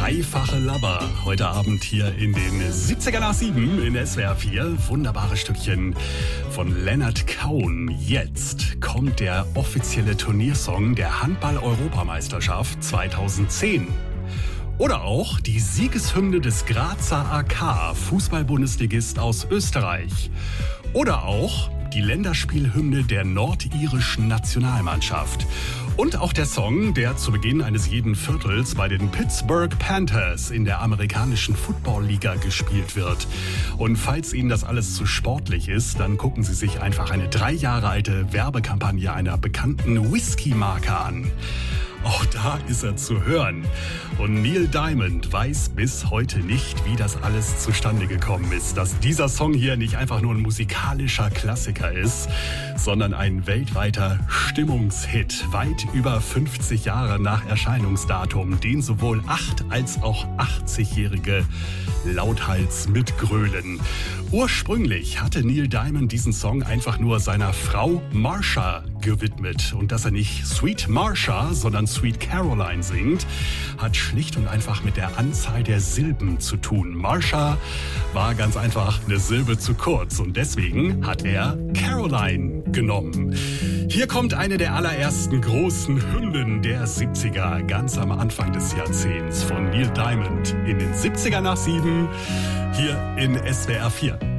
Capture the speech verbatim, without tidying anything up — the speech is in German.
Dreifache Lover. Heute Abend hier in den siebziger nach sieben in S W R vier. Wunderbare Stückchen von Leonard Cohen. Jetzt kommt der offizielle Turniersong der Handball-Europameisterschaft zweitausendzehn. Oder auch die Siegeshymne des Grazer A K, Fußball-Bundesligist aus Österreich. Oder auch die Länderspielhymne der nordirischen Nationalmannschaft. Und auch der Song, der zu Beginn eines jeden Viertels bei den Pittsburgh Panthers in der amerikanischen Football-Liga gespielt wird. Und falls Ihnen das alles zu sportlich ist, dann gucken Sie sich einfach eine drei Jahre alte Werbekampagne einer bekannten Whisky-Marke an. Auch da ist er zu hören. Und Neil Diamond weiß bis heute nicht, wie das alles zustande gekommen ist. Dass dieser Song hier nicht einfach nur ein musikalischer Klassiker ist, sondern ein weltweiter Stimmungshit. Weit über fünfzig Jahre nach Erscheinungsdatum, den sowohl acht- als auch achtzigjährige lauthals mitgrölen. Ursprünglich hatte Neil Diamond diesen Song einfach nur seiner Frau Marsha gewidmet. Und dass er nicht Sweet Marsha, sondern Sweet Caroline singt, hat schlicht und einfach mit der Anzahl der Silben zu tun. Marsha war ganz einfach eine Silbe zu kurz und deswegen hat er Caroline genommen. Hier kommt eine der allerersten großen Hymnen der siebziger, ganz am Anfang des Jahrzehnts von Neil Diamond in den siebziger nach sieben, hier in S W R vier.